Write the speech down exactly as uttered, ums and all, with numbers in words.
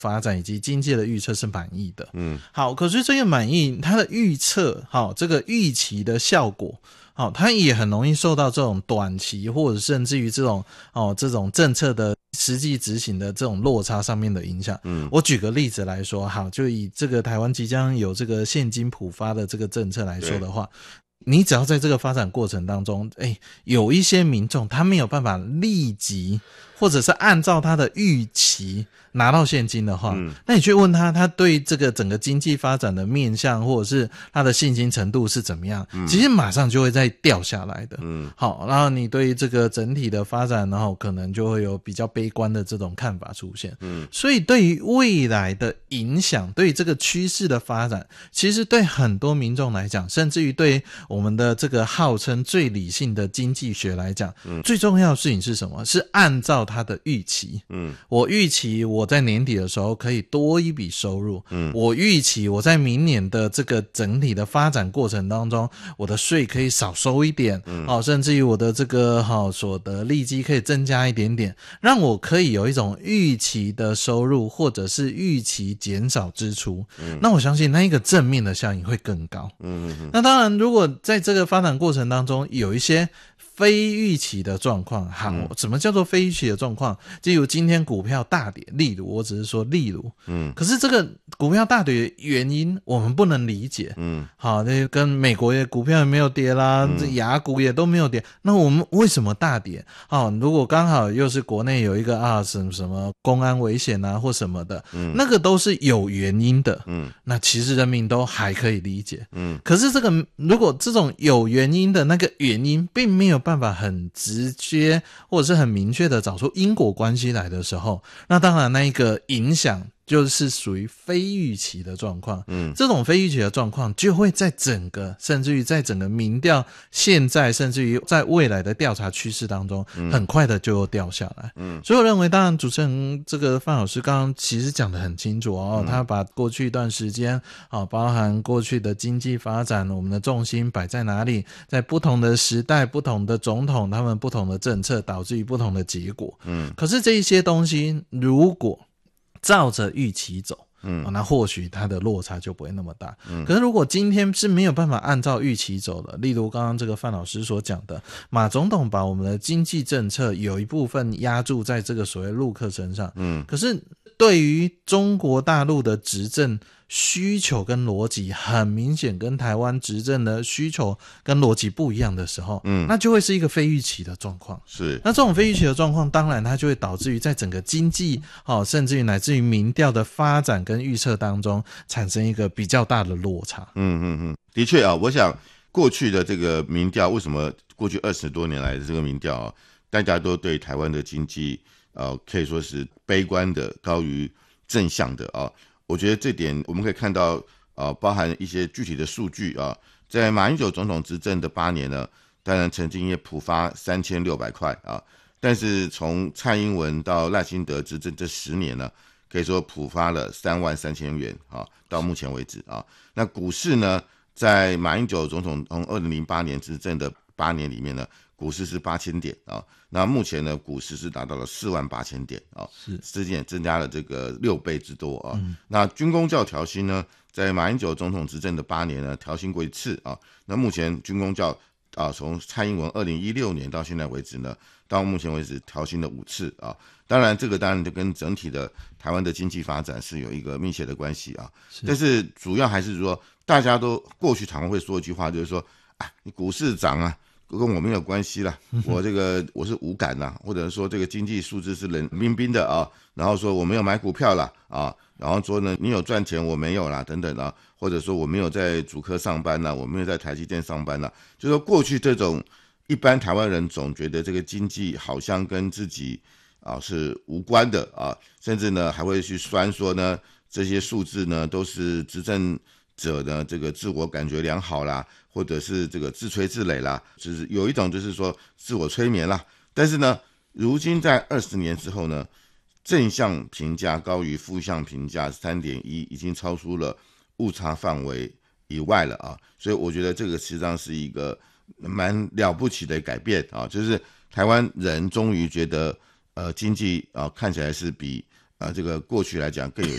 发展以及经济的预测是满意的。嗯，好，可是这个满意，它的预测，好，这个预期的效果，好，它也很容易受到这种短期或者甚至于这种哦这种政策的实际执行的这种落差上面的影响。嗯，我举个例子来说，好，就以这个台湾即将有这个现金普发的这个政策来说的话，你只要在这个发展过程当中，哎，有一些民众他没有办法立即或者是按照他的预期拿到现金的话，嗯，那你去问他，他对这个整个经济发展的面向或者是他的信心程度是怎么样，嗯，其实马上就会再掉下来的。嗯，好，然后你对这个整体的发展，然后可能就会有比较悲观的这种看法出现。嗯，所以对于未来的影响，对于这个趋势的发展，其实对很多民众来讲，甚至于对我们的这个号称最理性的经济学来讲，嗯，最重要的事情是什么？是按照他的预期。嗯，我预期我在年底的时候可以多一笔收入。嗯，我预期我在明年的这个整体的发展过程当中，我的税可以少收一点。嗯，哦，甚至于我的这个好，哦，所得利基可以增加一点点，让我可以有一种预期的收入，或者是预期减少支出。嗯，那我相信那一个正面的效应会更高。嗯嗯嗯。那当然，如果在这个发展过程当中有一些非预期的状况，好，嗯，什么叫做非预期的状况？例如今天股票大跌，例如我只是说例如，嗯，可是这个股票大跌的原因我们不能理解，嗯，好，那跟美国的股票也没有跌啦，嗯，这亚股也都没有跌，那我们为什么大跌？好，如果刚好又是国内有一个啊什么什么公安危险啊或什么的，嗯，那个都是有原因的，嗯，那其实人民都还可以理解，嗯，可是这个如果这种有原因的那个原因并没有办法很直接或者是很明确的找出因果关系来的时候，那当然那一个影响就是属于非预期的状况。嗯，这种非预期的状况就会在整个甚至于在整个民调现在甚至于在未来的调查趋势当中，嗯，很快的就掉下来。嗯，所以我认为当然主持人这个范老师刚刚其实讲得很清楚哦，嗯，他把过去一段时间啊，包含过去的经济发展，我们的重心摆在哪里，在不同的时代不同的总统他们不同的政策导致于不同的结果。嗯，可是这一些东西如果照着预期走，嗯，那或许它的落差就不会那么大。嗯，可是如果今天是没有办法按照预期走的，例如刚刚这个范老师所讲的，马总统把我们的经济政策有一部分压注在这个所谓陆客身上，嗯，可是对于中国大陆的执政需求跟逻辑很明显跟台湾执政的需求跟逻辑不一样的时候，嗯，那就会是一个非预期的状况。是，那这种非预期的状况，当然它就会导致于在整个经济，哦，甚至于乃至于民调的发展跟预测当中产生一个比较大的落差。 嗯嗯嗯，的确啊，我想过去的这个民调，为什么过去二十多年来的这个民调啊，大家都对台湾的经济呃可以说是悲观的高于正向的啊。我觉得这点我们可以看到，呃，包含一些具体的数据啊，在马英九总统执政的八年呢，当然曾经也普发三千六百块啊，但是从蔡英文到赖清德执政这十年呢，可以说普发了三万三千元啊，到目前为止啊。那股市呢，在马英九总统从二零零八年执政的八年里面呢，股市是八千点啊，那目前呢，股市是达到了四万八千点啊，是之前也增加了这个六倍之多啊。嗯、那军公教调薪呢，在马英九总统执政的八年呢，调薪过一次啊。那目前军公教啊，从蔡英文二零一六年到现在为止呢，到目前为止调薪了五次啊。当然，这个当然就跟整体的台湾的经济发展是有一个密切的关系啊。是但是主要还是说，大家都过去常会说一句话，就是说，啊，你股市涨啊。跟我没有关系啦，我这个我是无感啦，或者说这个经济数字是冷冰冰的啊，然后说我没有买股票啦啊，然后说呢你有赚钱我没有啦等等啊，或者说我没有在主科上班啦，我没有在台积电上班啦，就说过去这种一般台湾人总觉得这个经济好像跟自己啊是无关的啊，甚至呢还会去酸说呢这些数字呢都是执政者呢这个自我感觉良好啦，或者是这个自吹自擂啦，就是有一种就是说自我催眠啦。但是呢，如今在二十年之后呢，正向评价高于负向评价 三点一， 已经超出了误差范围以外了啊。所以我觉得这个实际上是一个蛮了不起的改变啊，就是台湾人终于觉得呃经济啊看起来是比啊，这个过去来讲更有